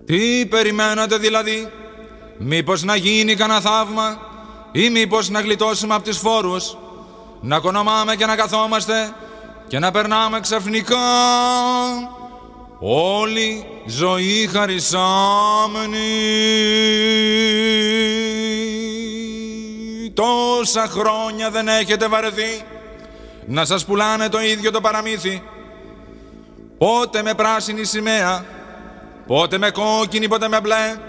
Τι περιμένατε δηλαδή? Μήπως να γίνει κανένα θαύμα ή μήπως να γλιτώσουμε από τις φόρους, να κονομάμε και να καθόμαστε και να περνάμε ξαφνικά όλη ζωή χαρισάμενη? Τόσα χρόνια δεν έχετε βαρεθεί να σας πουλάνε το ίδιο το παραμύθι, πότε με πράσινη σημαία, πότε με κόκκινη, πότε με μπλε,